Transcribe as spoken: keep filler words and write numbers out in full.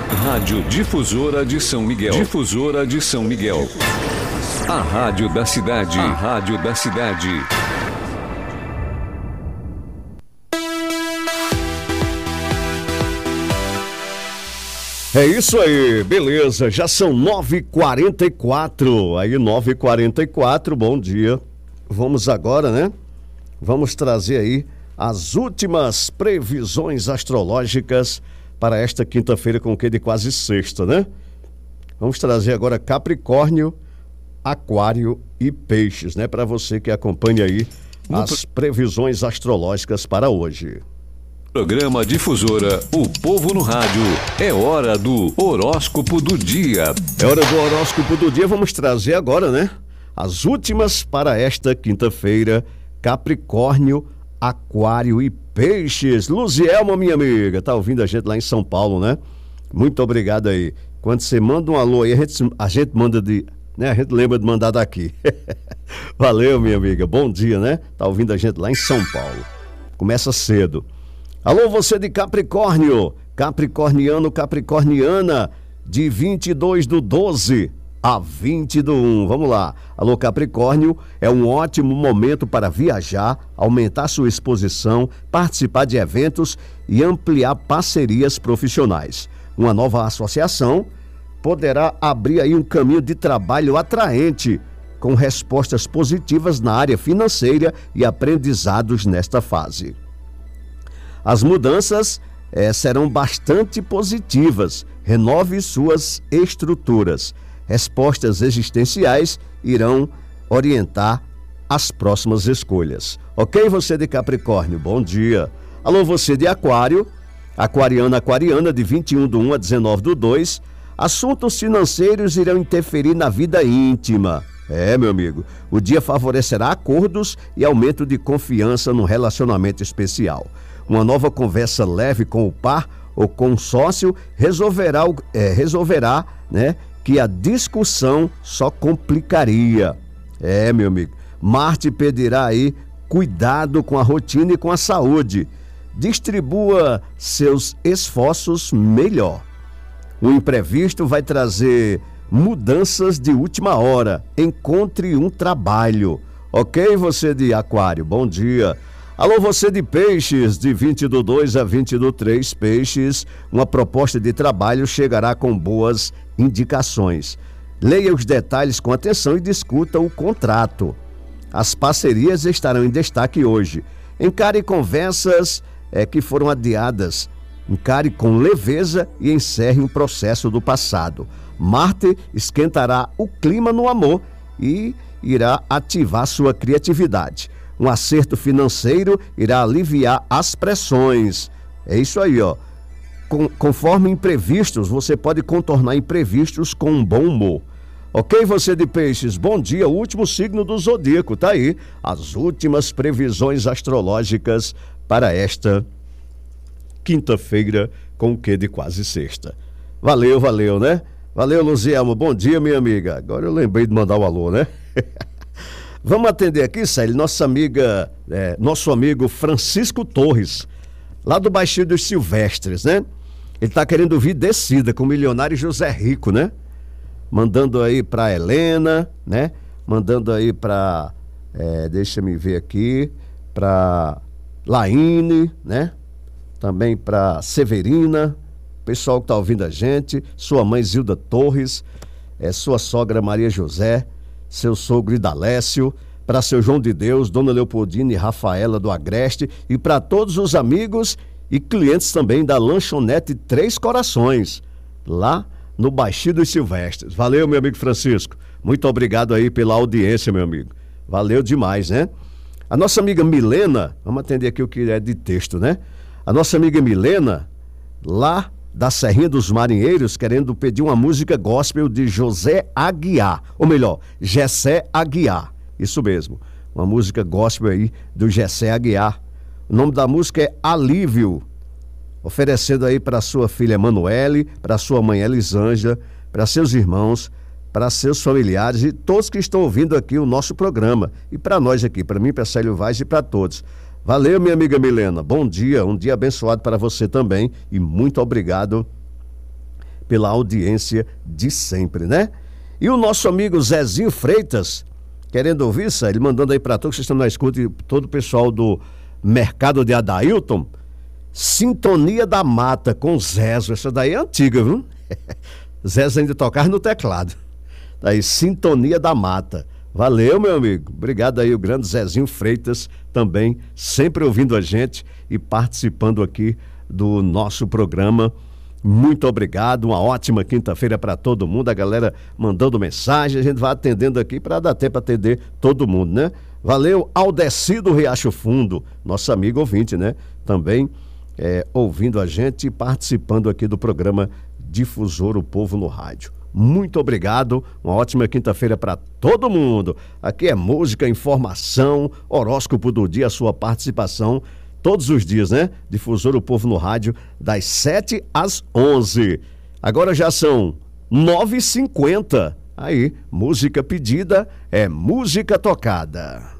Rádio Difusora de São Miguel. Difusora de São Miguel. A rádio da cidade. A rádio da cidade. É isso aí, beleza, já são nove e quarenta e quatro, aí nove e quarenta e quatro, bom dia. Vamos agora, né? Vamos trazer aí as últimas previsões astrológicas para esta quinta-feira, com o que de quase sexta, né? Vamos trazer agora Capricórnio, Aquário e Peixes, né? Para você que acompanha aí as previsões astrológicas para hoje. Programa Difusora, o povo no rádio. É hora do horóscopo do dia. É hora do horóscopo do dia. Vamos trazer agora, né? As últimas para esta quinta-feira. Capricórnio, Aquário e Peixes. Luzielma, minha amiga, tá ouvindo a gente lá em São Paulo, né? Muito obrigado aí. Quando você manda um alô aí, a gente, a gente manda de... né? A gente lembra de mandar daqui. Valeu, minha amiga. Bom dia, né? Tá ouvindo a gente lá em São Paulo. Começa cedo. Alô, você de Capricórnio, capricorniano, capricorniana, de vinte e dois do doze a vinte do um, vamos lá. Alô, Capricórnio, é um ótimo momento para viajar, aumentar sua exposição, participar de eventos e ampliar parcerias profissionais. Uma nova associação poderá abrir aí um caminho de trabalho atraente, com respostas positivas na área financeira e aprendizados nesta fase. As mudanças eh, serão bastante positivas. Renove suas estruturas. Respostas existenciais irão orientar as próximas escolhas. Ok, você de Capricórnio, bom dia. Alô, você de Aquário, aquariana, aquariana, de vinte e um do um a dezenove do dois. Assuntos financeiros irão interferir na vida íntima. É, meu amigo, o dia favorecerá acordos e aumento de confiança no relacionamento especial. Uma nova conversa leve com o par ou com o sócio resolverá, é, resolverá né, que a discussão só complicaria. É, meu amigo, Marte pedirá aí cuidado com a rotina e com a saúde. Distribua seus esforços melhor. O imprevisto vai trazer mudanças de última hora. Encontre um trabalho. Ok, você de Aquário, bom dia. Alô, você de Peixes, de vinte do dois a vinte do três, Peixes, uma proposta de trabalho chegará com boas indicações. Leia os detalhes com atenção e discuta o contrato. As parcerias estarão em destaque hoje. Encare conversas é, que foram adiadas. Encare com leveza e encerre um processo do passado. Marte esquentará o clima no amor e irá ativar sua criatividade. Um acerto financeiro irá aliviar as pressões. É isso aí, ó. Com, conforme imprevistos, você pode contornar imprevistos com um bom humor. Ok, você de Peixes, bom dia, o último signo do zodíaco, tá aí. As últimas previsões astrológicas para esta quinta-feira, com o que de quase sexta. Valeu, valeu, né? Valeu, Luzielmo, bom dia, minha amiga. Agora eu lembrei de mandar o alô, né? Vamos atender aqui, Célio, nossa amiga, é, nosso amigo Francisco Torres, lá do Baixio dos Silvestres, né? Ele tá querendo vir Descida com o milionário José Rico, né? Mandando aí pra Helena, né? Mandando aí pra, é, deixa me ver aqui, pra Laine, né? Também pra Severina, pessoal que tá ouvindo a gente, sua mãe Zilda Torres, é, sua sogra Maria José, seu sogro Idalécio, para seu João de Deus, Dona Leopoldina e Rafaela do Agreste, e para todos os amigos e clientes também da Lanchonete Três Corações, lá no Baixio dos Silvestres. Valeu, meu amigo Francisco. Muito obrigado aí pela audiência, meu amigo. Valeu demais, né? A nossa amiga Milena, vamos atender aqui o que é de texto, né? A nossa amiga Milena, lá da Serrinha dos Marinheiros, querendo pedir uma música gospel de José Aguiar, ou melhor, Gessé Aguiar, isso mesmo, uma música gospel aí do Gessé Aguiar. O nome da música é Alívio, oferecendo aí para sua filha Emanuele, para sua mãe Elisângela, para seus irmãos, para seus familiares e todos que estão ouvindo aqui o nosso programa, e para nós aqui, para mim, para Célio Vaz e para todos. Valeu, minha amiga Milena, bom dia, um dia abençoado para você também e muito obrigado pela audiência de sempre, né? E o nosso amigo Zezinho Freitas, querendo ouvir isso, ele mandando aí para todos que estão na escuta e todo o pessoal do Mercado de Adailton, Sintonia da Mata com Zezo. Essa daí é antiga, viu? Zezo ainda tocar no teclado. Daí, Sintonia da Mata. Valeu, meu amigo. Obrigado aí, o grande Zezinho Freitas, também sempre ouvindo a gente e participando aqui do nosso programa. Muito obrigado, uma ótima quinta-feira para todo mundo, a galera mandando mensagem, a gente vai atendendo aqui para dar tempo para atender todo mundo, né? Valeu, Aldeci do Riacho Fundo, nosso amigo ouvinte, né? Também é, ouvindo a gente e participando aqui do programa Difusor O Povo no Rádio. Muito obrigado, uma ótima quinta-feira para todo mundo. Aqui é música, informação, horóscopo do dia, a sua participação todos os dias, né? Difusor O Povo no Rádio, das sete às onze. Agora já são nove e cinquenta. Aí, música pedida é música tocada.